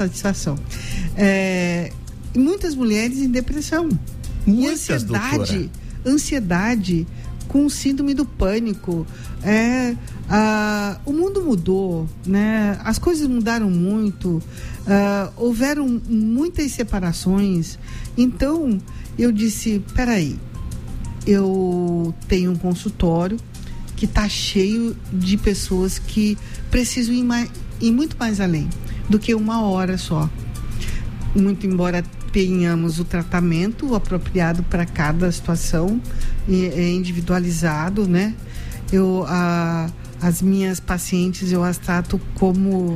satisfação. Muitas mulheres em depressão. Muitas, ansiedade com síndrome do pânico. O mundo mudou, né? As coisas mudaram muito, houveram muitas separações. Então eu disse, peraí, eu tenho um consultório que está cheio de pessoas que precisam ir muito mais além do que uma hora só. Muito embora tenhamos o tratamento apropriado para cada situação, individualizado, né? As minhas pacientes, eu as trato como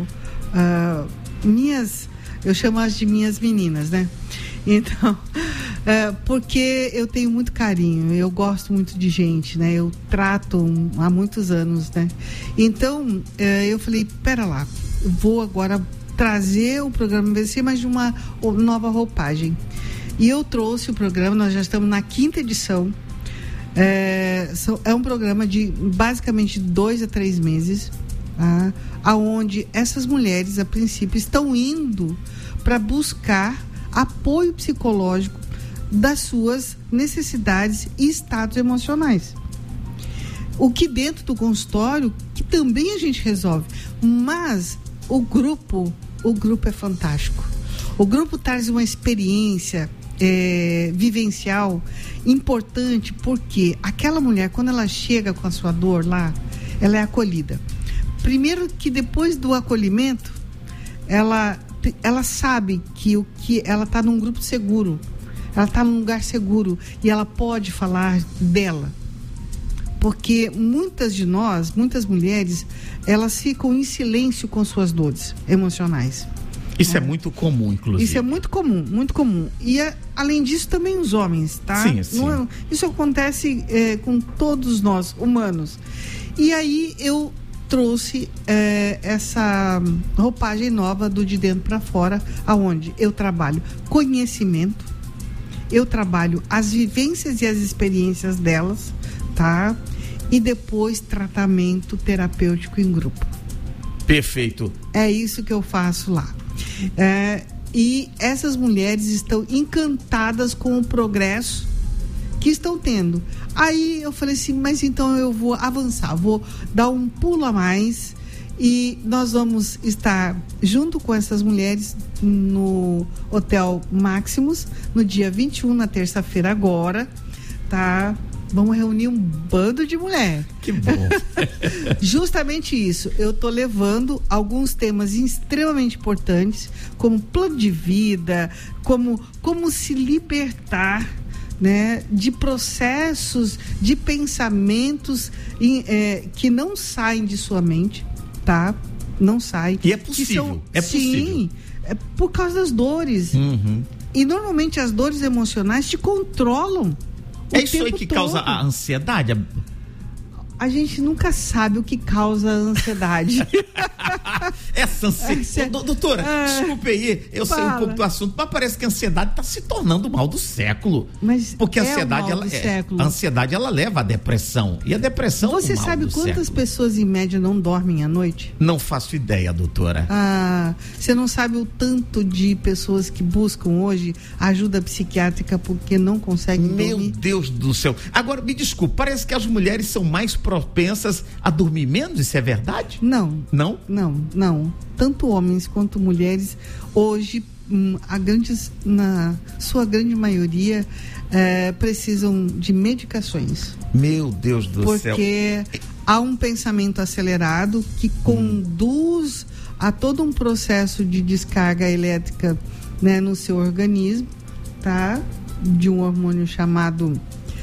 eu chamo-as de minhas meninas, né? Então, porque eu tenho muito carinho, eu gosto muito de gente, né? Eu trato há muitos anos, né? Então, eu falei, pera lá, eu vou agora trazer o programa MVC, mas de uma nova roupagem. E eu trouxe o programa, nós já estamos na 5ª edição. É um programa de basicamente 2 a 3 meses, aonde essas mulheres, a princípio, estão indo para buscar apoio psicológico das suas necessidades e estados emocionais. O que dentro do consultório, que também a gente resolve, mas o grupo é fantástico. O grupo traz uma experiência vivencial importante, porque aquela mulher, quando ela chega com a sua dor lá, ela é acolhida. Primeiro que depois do acolhimento, ela sabe que ela está num grupo seguro, ela está num lugar seguro e ela pode falar dela. Porque muitas mulheres, elas ficam em silêncio com suas dores emocionais. Isso é muito comum, inclusive. Isso é muito comum, muito comum. E, além disso, também os homens, tá? Sim. Isso acontece com todos nós, humanos. E aí, eu trouxe essa roupagem nova do De Dentro para Fora, aonde eu trabalho conhecimento, eu trabalho as vivências e as experiências delas, tá? E depois tratamento terapêutico em grupo. Perfeito. É isso que eu faço lá. E essas mulheres estão encantadas com o progresso que estão tendo. Aí eu falei assim, mas então eu vou avançar, vou dar um pulo a mais e nós vamos estar junto com essas mulheres no Hotel Maximus no dia 21, na terça-feira agora, tá? Vamos reunir um bando de mulher. Que bom. Justamente isso. Eu estou levando alguns temas extremamente importantes, como plano de vida, como se libertar, né, de processos, de pensamentos que não saem de sua mente, tá? Não saem. E é possível. Sim, por causa das dores. Uhum. E normalmente as dores emocionais te controlam. É isso aí que causa a ansiedade? A gente nunca sabe o que causa a ansiedade. Essa ansiedade. Doutora, desculpe aí, eu sei um pouco do assunto, mas parece que a ansiedade está se tornando o mal do século. Mas porque a ansiedade, século. A ansiedade, ela leva à depressão. E a depressão Você sabe quantas pessoas em média não dormem à noite? Não faço ideia, doutora. Você não sabe o tanto de pessoas que buscam hoje ajuda psiquiátrica porque não conseguem dormir? Meu Deus do céu. Agora, me desculpe, parece que as mulheres são mais propensas a dormir menos, isso é verdade? Não. Não? Não. Tanto homens quanto mulheres, hoje, na sua grande maioria, precisam de medicações. Meu Deus do céu. Porque há um pensamento acelerado que conduz a todo um processo de descarga elétrica, né, no seu organismo, tá? De um hormônio chamado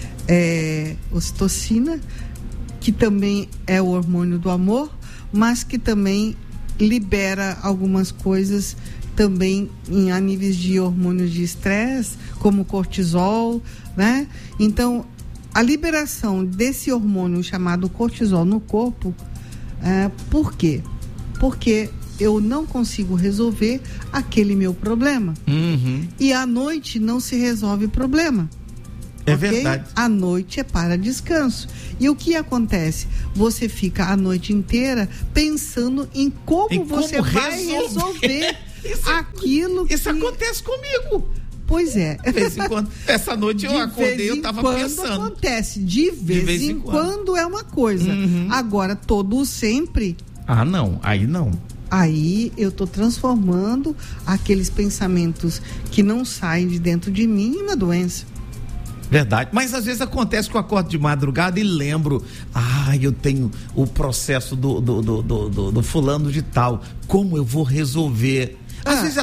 ocitocina, que também é o hormônio do amor, mas que também libera algumas coisas também a níveis de hormônios de estresse, como cortisol, né? Então, a liberação desse hormônio chamado cortisol no corpo, por quê? Porque eu não consigo resolver aquele meu problema. Uhum. E à noite não se resolve o problema. É verdade. A noite é para descanso. E o que acontece? Você fica a noite inteira pensando em como você vai resolver Isso acontece comigo. Pois é. De vez em quando. Essa noite eu acordei, eu estava pensando. Acontece, de vez em quando é uma coisa. Agora, todo sempre. Ah, não, aí não. Aí eu estou transformando aqueles pensamentos que não saem de dentro de mim em uma doença. Verdade, mas às vezes acontece que eu acordo de madrugada e lembro, eu tenho o processo do fulano de tal, como eu vou resolver? Às vezes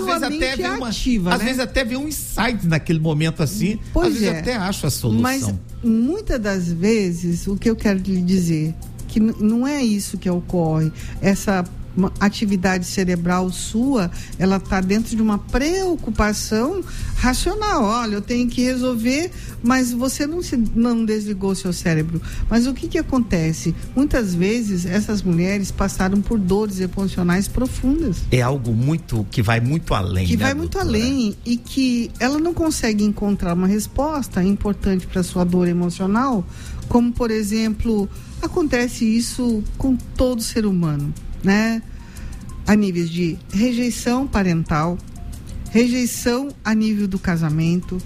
até vem um insight naquele momento assim, às vezes até acho a solução. Mas muitas das vezes, o que eu quero lhe dizer, que não é isso que ocorre, essa atividade cerebral sua, ela está dentro de uma preocupação racional. Olha, eu tenho que resolver, mas você não desligou o seu cérebro. Mas o que acontece? Muitas vezes essas mulheres passaram por dores emocionais profundas. É algo que vai muito além. Que vai muito além e que ela não consegue encontrar uma resposta importante para sua dor emocional, como, por exemplo, acontece isso com todo ser humano, né? A níveis de rejeição parental, rejeição a nível do casamento,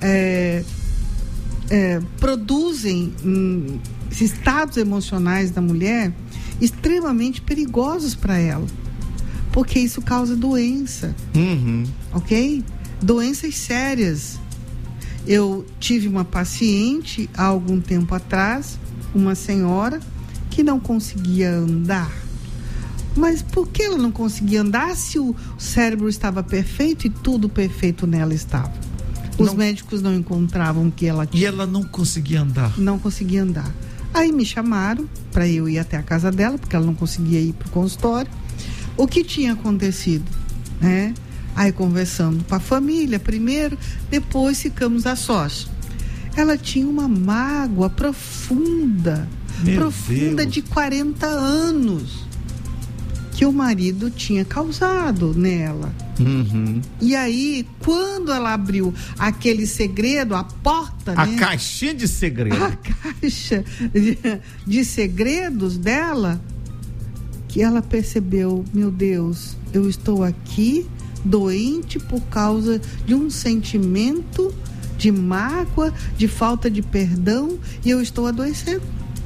produzem estados emocionais da mulher extremamente perigosos para ela, porque isso causa doença, ok? Doenças sérias. Eu tive uma paciente há algum tempo atrás, uma senhora que não conseguia andar. Mas por que ela não conseguia andar se o cérebro estava perfeito e tudo perfeito nela estava? Os médicos não encontravam o que ela tinha. E ela não conseguia andar? Não conseguia andar. Aí me chamaram para eu ir até a casa dela, porque ela não conseguia ir para o consultório. O que tinha acontecido, né? Aí conversando com a família primeiro, depois ficamos a sós. Ela tinha uma mágoa profunda, de 40 anos. Que o marido tinha causado nela. E aí, quando ela abriu aquele segredo, a porta, a caixinha de segredo, a caixa de segredos dela, que ela percebeu, meu Deus, eu estou aqui doente por causa de um sentimento de mágoa, de falta de perdão, e eu estou adoecendo.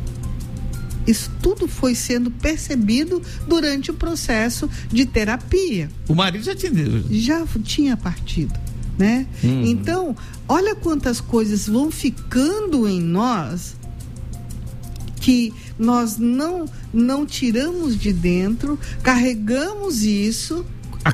Isso tudo foi sendo percebido durante o processo de terapia. O marido já tinha partido, né? Então, olha quantas coisas vão ficando em nós que nós não tiramos de dentro, carregamos isso.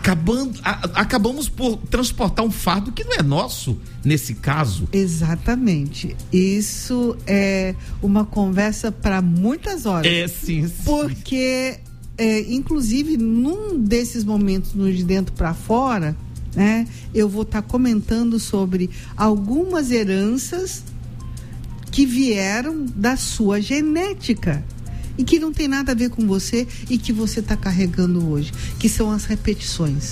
Acabamos por transportar um fardo que não é nosso, nesse caso. Exatamente. Isso é uma conversa para muitas horas. Sim. Porque, inclusive, num desses momentos, no de dentro para fora, né, eu vou estar comentando sobre algumas heranças que vieram da sua genética. E que não tem nada a ver com você e que você está carregando hoje, que são as repetições.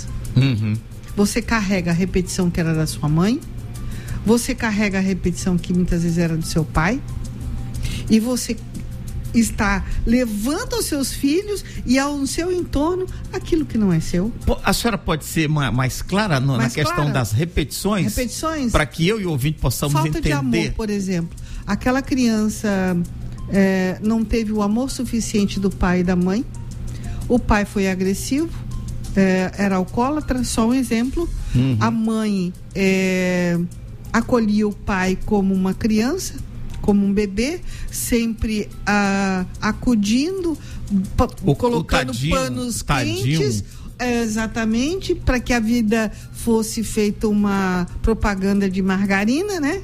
Você carrega a repetição que era da sua mãe, você carrega a repetição que muitas vezes era do seu pai, e você está levando aos seus filhos e ao seu entorno aquilo que não é seu. A senhora pode ser mais clara na questão das repetições? Para que eu e o ouvinte possamos entender. Falta de amor, por exemplo. Aquela criança... não teve o amor suficiente do pai e da mãe. O pai foi agressivo, era alcoólatra, só um exemplo. A mãe acolhia o pai como uma criança, como um bebê, sempre acudindo, colocando panos quentes, exatamente, para que a vida fosse feita uma propaganda de margarina, né?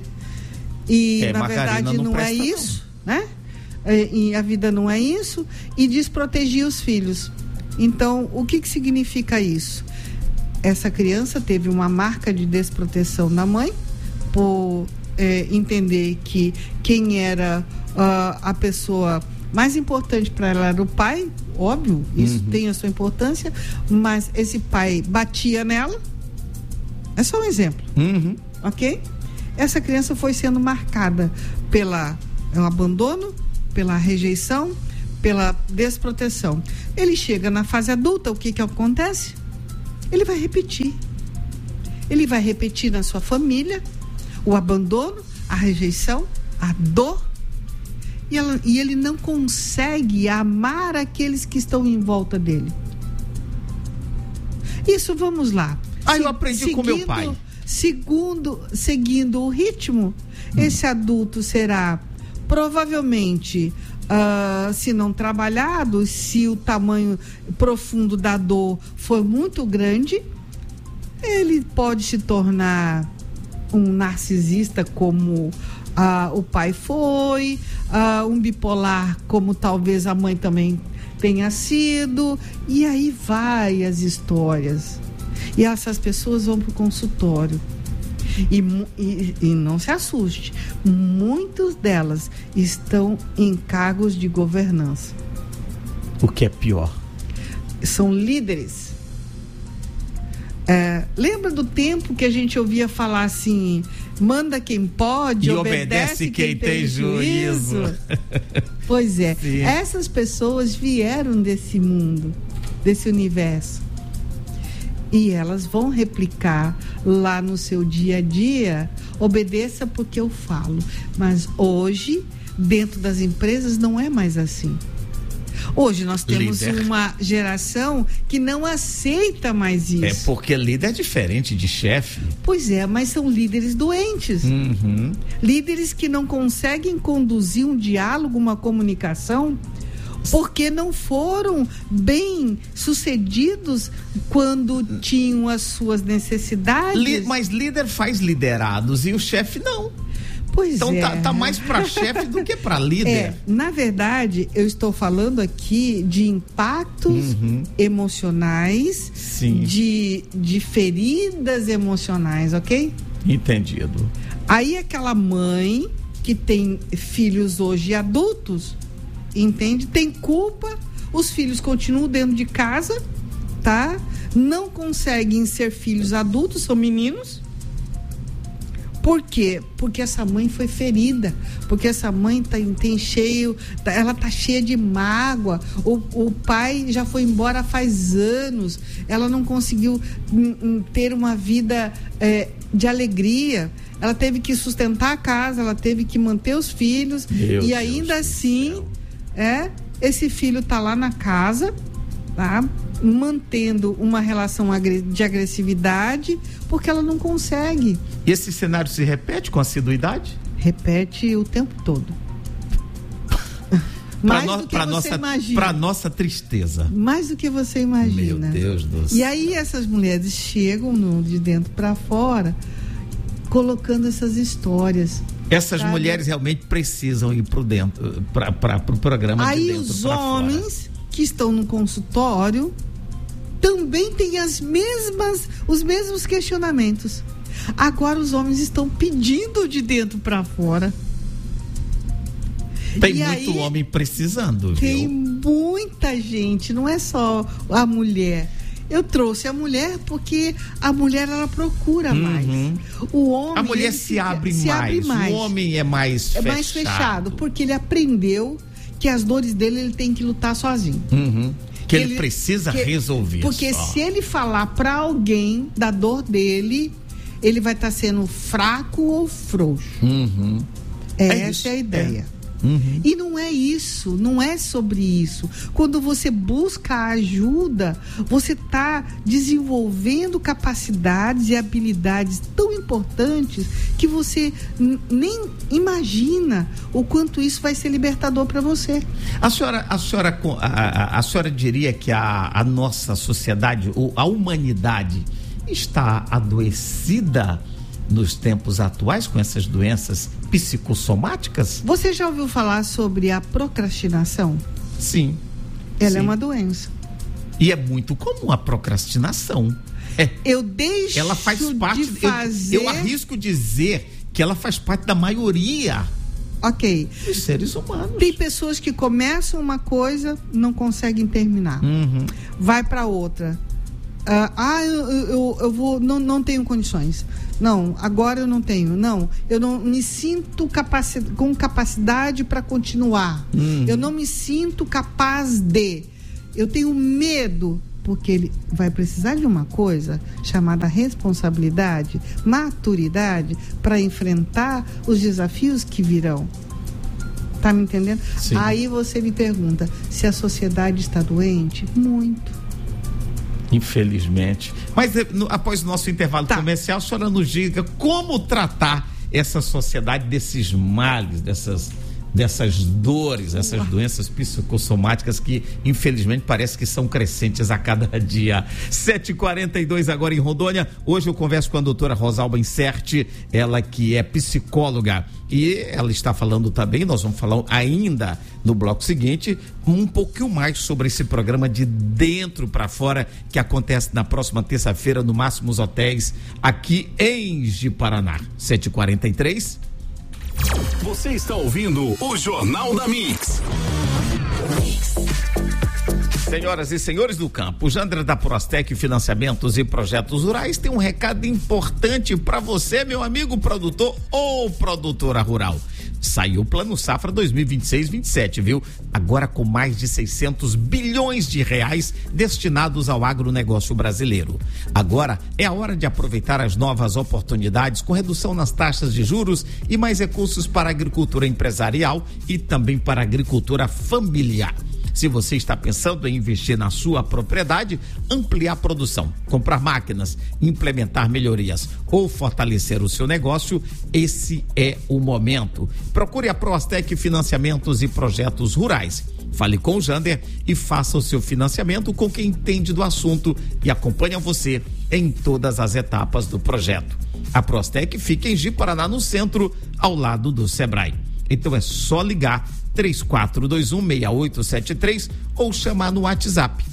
E na verdade não é isso, né? E a vida não é isso, e desprotegia os filhos. Então, o que significa isso? Essa criança teve uma marca de desproteção da mãe, por entender que quem era a pessoa mais importante para ela era o pai, óbvio, isso tem a sua importância, mas esse pai batia nela. É só um exemplo, ok? Essa criança foi sendo marcada pelo abandono, pela rejeição, pela desproteção. Ele chega na fase adulta, o que acontece? ele vai repetir. Ele vai repetir na sua família o abandono, a rejeição, a dor, e ele não consegue amar aqueles que estão em volta dele. Isso, vamos lá. Eu aprendi com meu pai. Seguindo o ritmo, esse adulto será provavelmente, se não trabalhado, se o tamanho profundo da dor for muito grande, ele pode se tornar um narcisista como o pai foi, um bipolar como talvez a mãe também tenha sido, e aí vai as histórias. E essas pessoas vão para o consultório. E não se assuste, muitas delas estão em cargos de governança. O que é pior? São líderes. Lembra do tempo que a gente ouvia falar assim: manda quem pode, obedece quem tem juízo? Pois é. Sim. Essas pessoas vieram desse mundo, desse universo. E elas vão replicar lá no seu dia a dia: obedeça porque eu falo. Mas hoje, dentro das empresas, não é mais assim. Hoje nós temos uma geração que não aceita mais isso. Porque líder é diferente de chefe. Pois é, mas são líderes doentes. Uhum. Líderes que não conseguem conduzir um diálogo, uma comunicação, porque não foram bem sucedidos quando tinham as suas necessidades. Mas líder faz liderados e o chefe não. Pois então é. tá mais para chefe do que para líder. Na verdade, eu estou falando aqui de impactos emocionais, sim, de feridas emocionais, ok? Entendido. Aí aquela mãe que tem filhos hoje adultos, entende? Tem culpa, os filhos continuam dentro de casa, tá? Não conseguem ser filhos adultos, são meninos. Por quê? Porque essa mãe foi ferida, porque essa mãe ela tá cheia de mágoa, o pai já foi embora faz anos, ela não conseguiu ter uma vida de alegria, ela teve que sustentar a casa, ela teve que manter os filhos, e ainda assim, esse filho tá lá na casa, tá? Mantendo uma relação de agressividade, porque ela não consegue. E esse cenário se repete com assiduidade? Repete o tempo todo. Mais do que você imagina. Para nossa tristeza. Mais do que você imagina. Meu Deus do céu. E aí essas mulheres chegam de dentro para fora, colocando essas histórias. Essas mulheres realmente precisam ir para o programa aí de dentro os pra homens fora. Que estão no consultório também têm os mesmos questionamentos. Agora os homens estão pedindo de dentro para fora. Tem muito homem precisando, tem viu? Muita gente, não é só a mulher. Eu trouxe a mulher porque a mulher ela procura mais. O homem, a mulher se abre mais. O homem é mais fechado. É mais fechado, porque ele aprendeu que as dores dele ele tem que lutar sozinho. Que ele precisa resolver. Porque se ele falar para alguém da dor dele, ele vai estar sendo fraco ou frouxo. Essa é a ideia. E não é isso, não é sobre isso. Quando você busca ajuda, você está desenvolvendo capacidades e habilidades tão importantes que você nem imagina o quanto isso vai ser libertador para você. A senhora diria que a nossa sociedade, a humanidade, está adoecida nos tempos atuais com essas doenças psicossomáticas? Você já ouviu falar sobre a procrastinação? Sim. Ela é uma doença. E é muito comum a procrastinação. Ela faz parte de fazer... Eu arrisco dizer que ela faz parte da maioria dos seres humanos. Tem pessoas que começam uma coisa, não conseguem terminar. Vai para outra. Eu vou, não tenho condições. Não, agora eu não tenho. Não, eu não me sinto com capacidade para continuar. Eu não me sinto capaz de. Eu tenho medo. porque ele vai precisar de uma coisa chamada responsabilidade, maturidade, para enfrentar os desafios que virão. Tá me entendendo? Sim. Aí você me pergunta se a sociedade está doente? Muito. Infelizmente. Mas após o nosso intervalo comercial, a senhora nos diga como tratar essa sociedade desses males, dessas dores, essas doenças psicossomáticas que infelizmente parece que são crescentes a cada dia. 7h42 agora em Rondônia. Hoje eu converso com a doutora Rosalba Incerti, ela que é psicóloga, e ela está falando também, nós vamos falar ainda no bloco seguinte, um pouquinho mais sobre esse programa de dentro para fora que acontece na próxima terça-feira no Máximos Hotéis aqui em Ji-Paraná. 7h43. Você está ouvindo o Jornal da Mix. Senhoras e senhores do campo, o Jander da Prostec Financiamentos e Projetos Rurais tem um recado importante para você, meu amigo produtor ou produtora rural. Saiu o Plano Safra 2026-27, viu? Agora com mais de 600 bilhões de reais destinados ao agronegócio brasileiro. Agora é a hora de aproveitar as novas oportunidades com redução nas taxas de juros e mais recursos para a agricultura empresarial e também para a agricultura familiar. Se você está pensando em investir na sua propriedade, ampliar a produção, comprar máquinas, implementar melhorias ou fortalecer o seu negócio, esse é o momento. Procure a Prostec Financiamentos e Projetos Rurais. Fale com o Jander e faça o seu financiamento com quem entende do assunto e acompanha você em todas as etapas do projeto. A Prostec fica em Ji-Paraná, no centro, ao lado do Sebrae. Então é só ligar 3421-6873 ou chamar no WhatsApp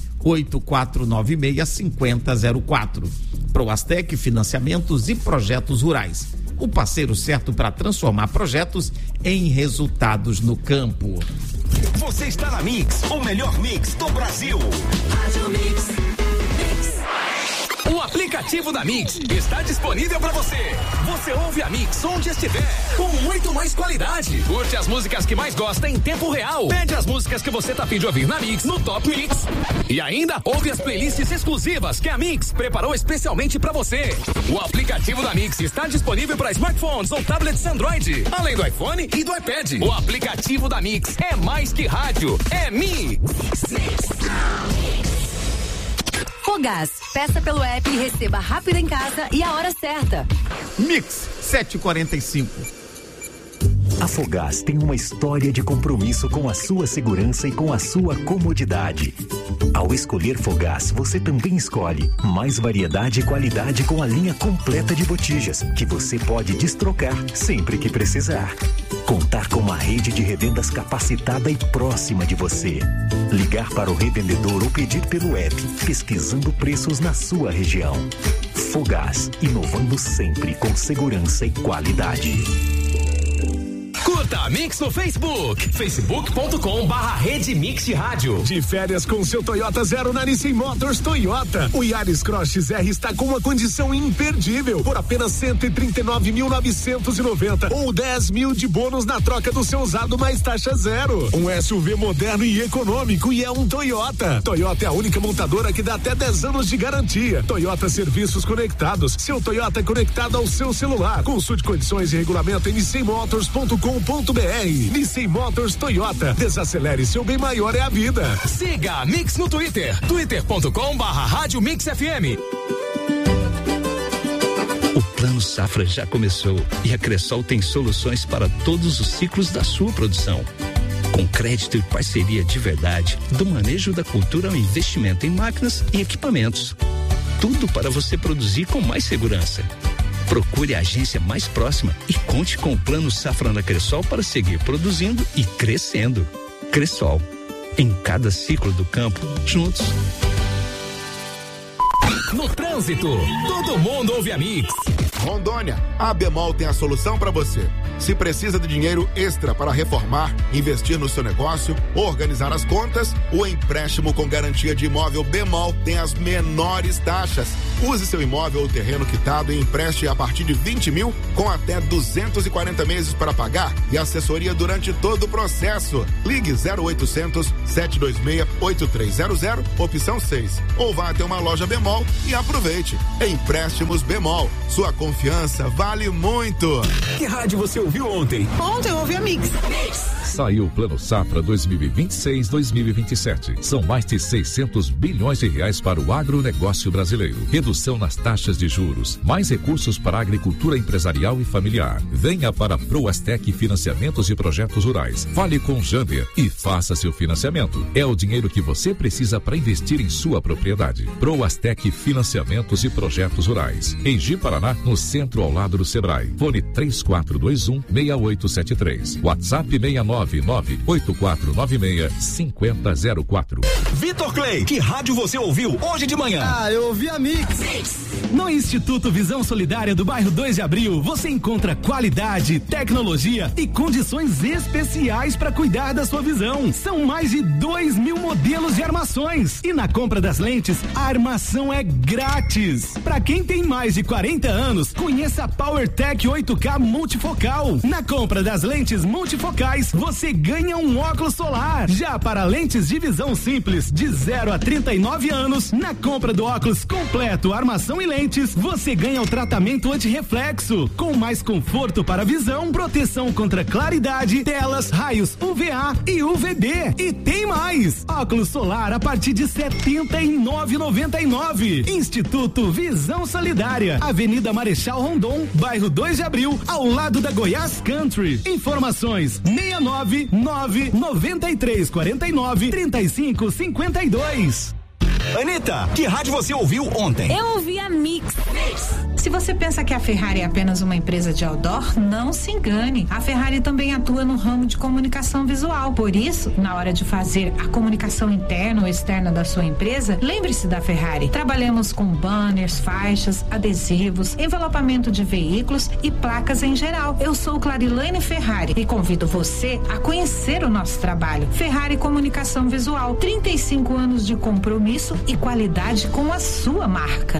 8496-5004. Prostec Financiamentos e Projetos Rurais. O parceiro certo para transformar projetos em resultados no campo. Você está na Mix, o melhor mix do Brasil. O aplicativo da Mix está disponível para você. Você ouve a Mix onde estiver, com muito mais qualidade. Curte as músicas que mais gosta em tempo real. Pede as músicas que você tá afim de ouvir na Mix, no Top Mix. E ainda ouve as playlists exclusivas que a Mix preparou especialmente para você. O aplicativo da Mix está disponível para smartphones ou tablets Android, além do iPhone e do iPad. O aplicativo da Mix é mais que rádio, é Mix. Fogás, peça pelo app e receba rápido em casa e a hora certa. Mix 7h45. A Fogás tem uma história de compromisso com a sua segurança e com a sua comodidade. Ao escolher Fogás, você também escolhe mais variedade e qualidade com a linha completa de botijas, que você pode destrocar sempre que precisar. Contar com uma rede de revendas capacitada e próxima de você. Ligar para o revendedor ou pedir pelo app, pesquisando preços na sua região. Fogás, inovando sempre com segurança e qualidade. Curta a Mix no Facebook, facebook.com/Rede Mix Rádio. De férias com seu Toyota Zero na Nissan Motors Toyota. O Yaris Cross XR está com uma condição imperdível por apenas 139.990 ou 10 mil de bônus na troca do seu usado mais taxa zero. Um SUV moderno e econômico e é um Toyota. Toyota é a única montadora que dá até 10 anos de garantia. Toyota Serviços Conectados. Seu Toyota conectado ao seu celular. Consulte condições e regulamento em nissanmotors.com.br. Nissan Motors Toyota. Desacelere, seu bem maior é a vida. Siga a Mix no Twitter, twitter.com/Rádio Mix FM. O Plano Safra já começou e a Cressol tem soluções para todos os ciclos da sua produção. Com crédito e parceria de verdade, do manejo da cultura ao investimento em máquinas e equipamentos. Tudo para você produzir com mais segurança. Procure a agência mais próxima e conte com o Plano Safra da Cressol para seguir produzindo e crescendo. Cressol, em cada ciclo do campo, juntos. No trânsito, todo mundo ouve a Mix. Rondônia, a Bemol tem a solução para você. Se precisa de dinheiro extra para reformar, investir no seu negócio, organizar as contas, o empréstimo com garantia de imóvel Bemol tem as menores taxas. Use seu imóvel ou terreno quitado e empreste a partir de 20 mil com até 240 meses para pagar e assessoria durante todo o processo. Ligue 0800 726 8300, opção 6. Ou vá até uma loja Bemol e aproveite. Empréstimos Bemol. Sua confiança vale muito. Que rádio você ouviu ontem? Ontem eu ouvi a Mix. Saiu o Plano Safra 2026-2027. São mais de 600 bilhões de reais para o agronegócio brasileiro. Redução nas taxas de juros, mais recursos para a agricultura empresarial e familiar. Venha para a Proastec Financiamentos e Projetos Rurais. Fale com Jander e faça seu financiamento. É o dinheiro que você precisa para investir em sua propriedade. Proastec Financiamentos e Projetos Rurais. Em Ji-Paraná, no centro ao lado do Sebrae. Fone 3421-6873. WhatsApp 699-8496-5004. Vitor Clay, que rádio você ouviu hoje de manhã? Eu ouvi a Mix. No Instituto Visão Solidária do bairro 2 de Abril, você encontra qualidade, tecnologia e condições especiais para cuidar da sua visão. São mais de 2.000 modelos de armações. E na compra das lentes, a armação é grátis. Para quem tem mais de 40 anos, conheça a PowerTech 8K multifocal. Na compra das lentes multifocais, você ganha um óculos solar. Já para lentes de visão simples, de 0 a 39 anos, na compra do óculos completo, armação e lentes, você ganha o tratamento antirreflexo, com mais conforto para a visão, proteção contra claridade, telas, raios UVA e UVB. E tem mais! Óculos solar a partir de R$ 79,99. Instituto Visão Solidária, Avenida Marechal Rondon, bairro 2 de Abril, ao lado da Goiás Country. Informações 699-9349-3552. Anitta, que rádio você ouviu ontem? Eu ouvi a Mix. Se você pensa que a Ferrari é apenas uma empresa de outdoor, não se engane. A Ferrari também atua no ramo de comunicação visual. Por isso, na hora de fazer a comunicação interna ou externa da sua empresa, lembre-se da Ferrari. Trabalhamos com banners, faixas, adesivos, envelopamento de veículos e placas em geral. Eu sou Clarilane Ferrari e convido você a conhecer o nosso trabalho. Ferrari Comunicação Visual, 35 anos de compromisso e qualidade com a sua marca.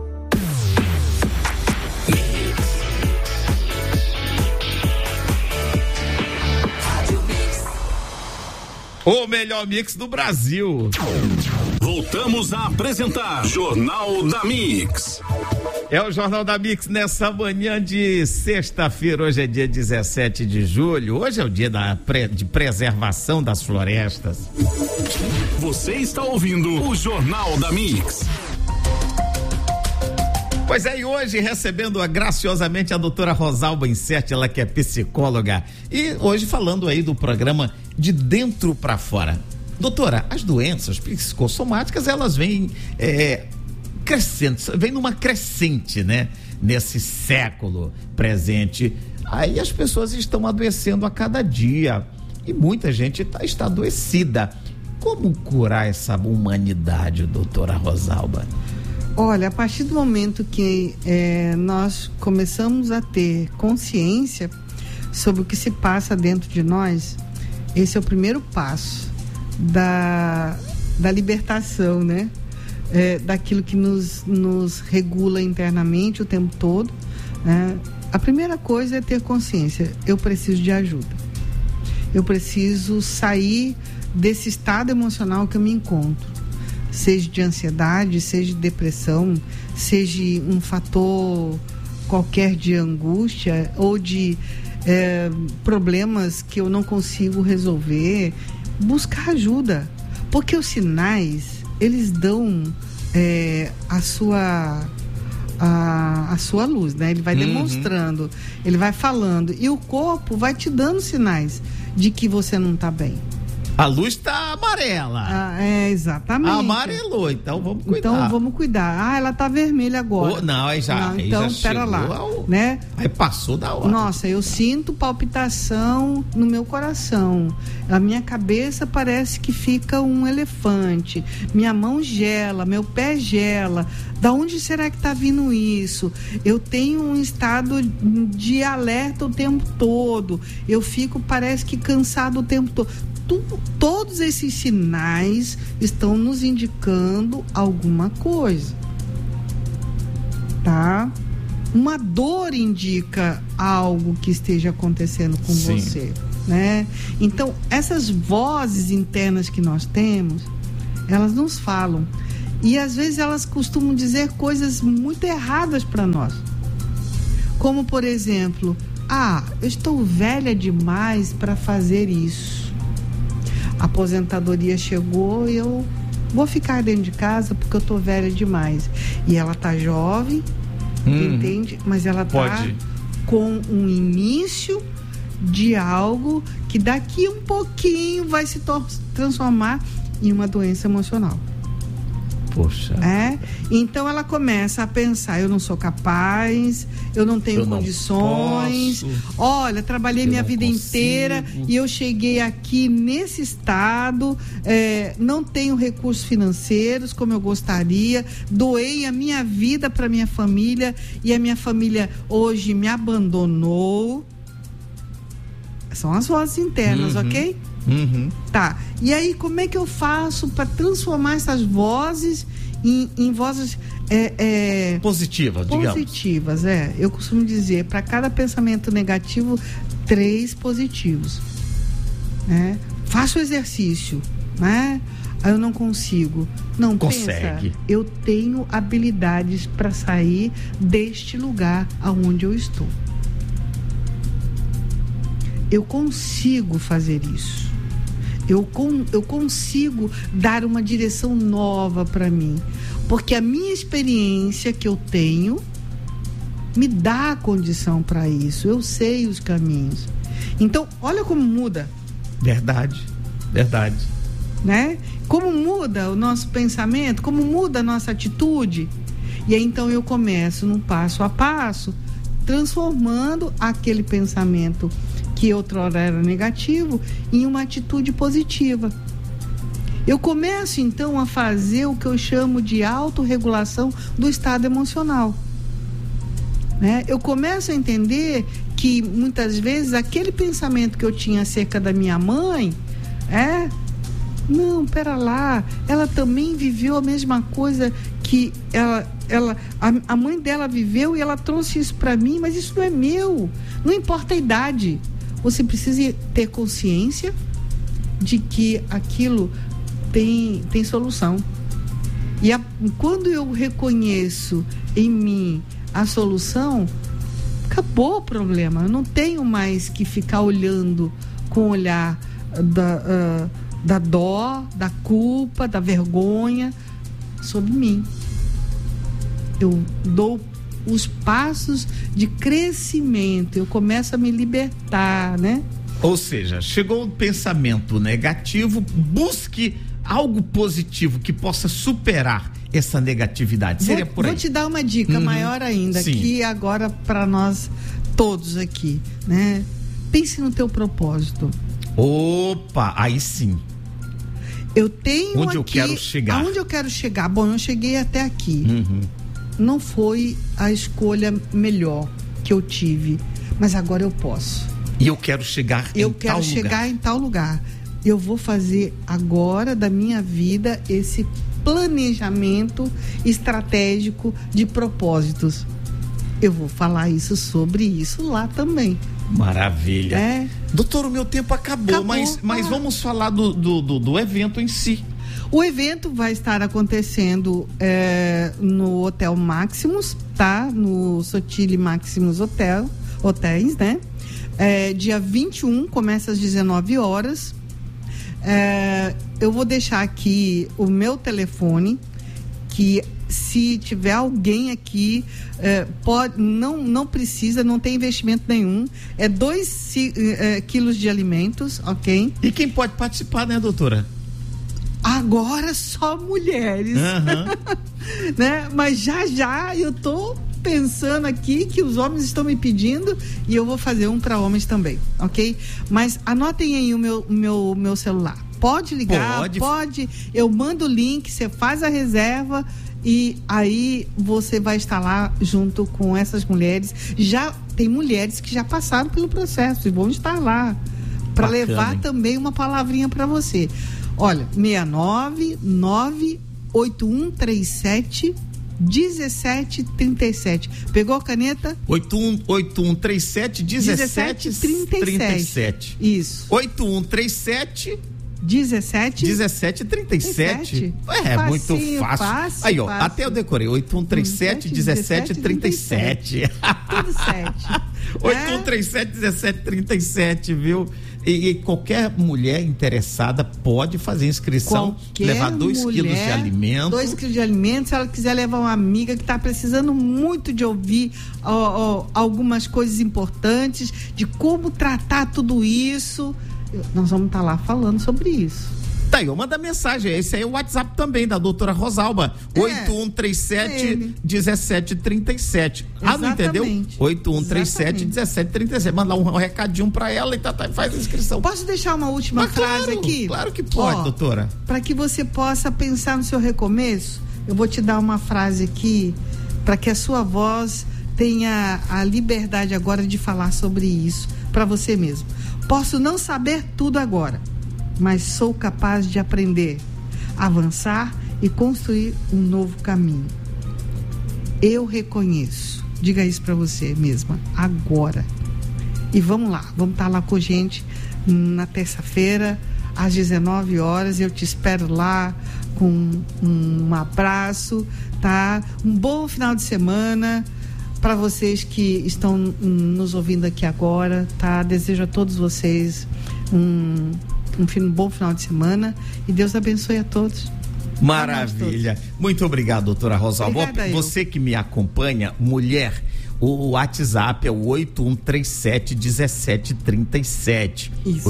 O melhor mix do Brasil. Voltamos a apresentar Jornal da Mix. É o Jornal da Mix nessa manhã de sexta-feira. Hoje é dia 17 de julho. Hoje é o dia de preservação das florestas. Você está ouvindo o Jornal da Mix. Pois é, e hoje recebendo graciosamente a doutora Rosalba Incerti, ela que é psicóloga, e hoje falando aí do programa De Dentro para Fora. Doutora, as doenças psicossomáticas, elas vêm crescendo, vem numa crescente, né? Nesse século presente. Aí as pessoas estão adoecendo a cada dia e muita gente está adoecida. Como curar essa humanidade, doutora Rosalba? Olha, a partir do momento que nós começamos a ter consciência sobre o que se passa dentro de nós, esse é o primeiro passo da libertação, né? Daquilo que nos regula internamente o tempo todo, né? A primeira coisa é ter consciência. Eu preciso de ajuda. Eu preciso sair desse estado emocional que eu me encontro. Seja de ansiedade, seja de depressão, seja um fator qualquer de angústia ou de problemas que eu não consigo resolver, buscar ajuda, porque os sinais, eles dão a sua luz, né? Ele vai demonstrando, ele vai falando e o corpo vai te dando sinais de que você não está bem. A luz tá amarela. Exatamente. Amarelou, então vamos cuidar. Então vamos cuidar. Ela tá vermelha agora. Não, aí já. Não, então, pera lá, né? Aí passou da hora. Nossa, eu sinto palpitação no meu coração. A minha cabeça parece que fica um elefante. Minha mão gela, meu pé gela. Da onde será que tá vindo isso? Eu tenho um estado de alerta o tempo todo. Eu fico, parece que cansado o tempo todo. Todos esses sinais estão nos indicando alguma coisa. tá? Uma dor indica algo que esteja acontecendo com Sim. você, né? Então, essas vozes internas que nós temos, elas nos falam. E às vezes elas costumam dizer coisas muito erradas para nós. Como, por exemplo, eu estou velha demais para fazer isso. A aposentadoria chegou e eu vou ficar dentro de casa porque eu estou velha demais. E ela tá jovem, entende? Mas ela tá com um início de algo que daqui um pouquinho vai se transformar em uma doença emocional. Poxa. Então ela começa a pensar: eu não sou capaz, eu não tenho condições. Olha, trabalhei minha vida inteira e eu cheguei aqui nesse estado, não tenho recursos financeiros como eu gostaria, doei a minha vida para minha família e a minha família hoje me abandonou. São as vozes internas, ok? Tá. E aí, como é que eu faço para transformar essas vozes em vozes positivas, digamos? Positivas, eu costumo dizer, para cada pensamento negativo, 3 positivos, né? Faça o exercício, né? Eu não consigo. Não, consegue. Pensa, eu tenho habilidades para sair deste lugar aonde eu estou. Eu consigo fazer isso. Eu consigo dar uma direção nova para mim, porque a minha experiência que eu tenho me dá a condição para isso. Eu sei os caminhos. Então, olha como muda. Verdade. Né? Como muda o nosso pensamento, como muda a nossa atitude. E aí, então, eu começo num passo a passo, transformando aquele pensamento que outrora era negativo em uma atitude positiva. Eu começo então a fazer o que eu chamo de autorregulação do estado emocional, né? Eu começo a entender que muitas vezes aquele pensamento que eu tinha acerca da minha mãe não, pera lá, ela também viveu a mesma coisa que a mãe dela viveu e ela trouxe isso para mim, mas isso não é meu. Não importa a idade. Você precisa ter consciência de que aquilo tem solução. E quando eu reconheço em mim a solução, acabou o problema. Eu não tenho mais que ficar olhando com o olhar da dó, da culpa, da vergonha sobre mim. Eu dou os passos de crescimento, eu começo a me libertar, né? Ou seja, chegou um pensamento negativo, busque algo positivo que possa superar essa negatividade. Seria por aí. Vou te dar uma dica maior ainda, Sim. que agora para nós todos aqui, né? Pense no teu propósito. Opa, aí sim. Eu tenho onde eu quero chegar? Aonde eu quero chegar? Bom, eu cheguei até aqui. Não foi a escolha melhor que eu tive, mas agora eu posso. E eu quero chegar em tal lugar. Eu vou fazer agora da minha vida esse planejamento estratégico de propósitos. Eu vou falar sobre isso lá também. Maravilha. Doutor, o meu tempo acabou. Mas vamos falar do evento em si. O evento vai estar acontecendo no Hotel Maximus, tá? No Sotile Maximus Hotéis, né? Dia 21, começa às 19 horas. Eu vou deixar aqui o meu telefone, que se tiver alguém aqui, não precisa, não tem investimento nenhum. 2 quilos de alimentos, ok? E quem pode participar, né, doutora? Agora só mulheres, né? Mas já eu tô pensando aqui que os homens estão me pedindo e eu vou fazer um para homens também, ok? Mas anotem aí o meu celular. Pode ligar, pode. Eu mando o link, você faz a reserva e aí você vai estar lá junto com essas mulheres. Já tem mulheres que já passaram pelo processo e vão estar lá para levar também uma palavrinha para você. Olha, 699-8137 1737. Pegou a caneta? 8137-1737. Isso. 8137 1737. É muito fácil. Aí, ó, fácil. até eu decorei. 8137-1737. Tudo 7. 8137-1737, viu? E qualquer mulher interessada pode fazer inscrição, levar 2 quilos de alimento. 2 quilos de alimento, se ela quiser levar uma amiga que está precisando muito de ouvir algumas coisas importantes, de como tratar tudo isso, nós vamos estar lá falando sobre isso. Tá aí, manda mensagem. Esse aí é o WhatsApp também da doutora Rosalba. 8137-1737. Ah, não entendeu? 8137-1737. Manda um recadinho pra ela e faz a inscrição. Posso deixar uma última frase aqui? Claro que pode, doutora. Para que você possa pensar no seu recomeço, eu vou te dar uma frase aqui para que a sua voz tenha a liberdade agora de falar sobre isso para você mesmo. Posso não saber tudo agora, mas sou capaz de aprender, avançar e construir um novo caminho. Eu reconheço. Diga isso para você mesma, agora. E vamos lá, vamos estar lá com a gente na terça-feira, às 19 horas. Eu te espero lá com um abraço, tá? Um bom final de semana para vocês que estão nos ouvindo aqui agora, tá? Desejo a todos vocês um bom final de semana e Deus abençoe a todos. Maravilha. Muito obrigado, doutora Rosalba. Obrigada, você que me acompanha, mulher, o WhatsApp é o 8137-1737.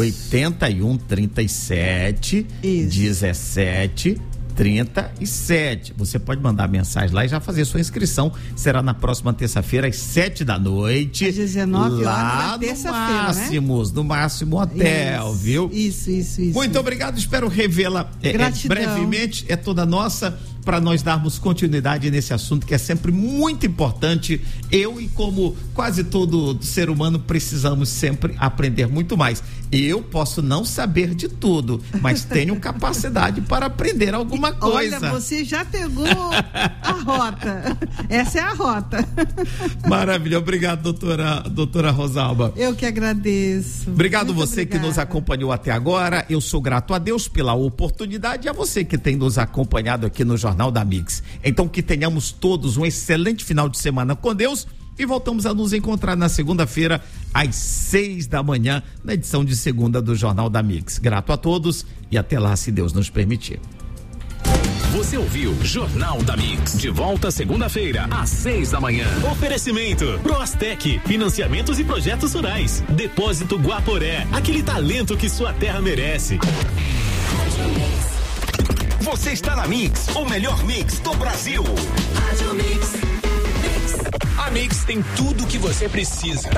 8137-1737. Você pode mandar mensagem lá e já fazer sua inscrição. Será na próxima terça-feira às 7 da noite. Às 19 lá horas, terça-feira, no Máximo Hotel, viu? Isso. Muito obrigado, espero revê-la brevemente. É toda nossa, para nós darmos continuidade nesse assunto que é sempre muito importante. Eu e como quase todo ser humano precisamos sempre aprender muito mais. Eu posso não saber de tudo, mas tenho capacidade para aprender alguma coisa. Olha, você já pegou a rota. Essa é a rota. Maravilha, obrigado, doutora Rosalba. Eu que agradeço. Obrigado você que nos acompanhou até agora. Eu sou grato a Deus pela oportunidade e a você que tem nos acompanhado aqui no Jornal da Mix. Então que tenhamos todos um excelente final de semana com Deus e voltamos a nos encontrar na segunda-feira às 6 da manhã na edição de segunda do Jornal da Mix. Grato a todos e até lá, se Deus nos permitir. Você ouviu Jornal da Mix. De volta segunda-feira, às 6 da manhã. Oferecimento Proastec, financiamentos e projetos rurais. Depósito Guaporé, aquele talento que sua terra merece. Você está na Mix, o melhor mix do Brasil. A Mix tem tudo o que você precisa.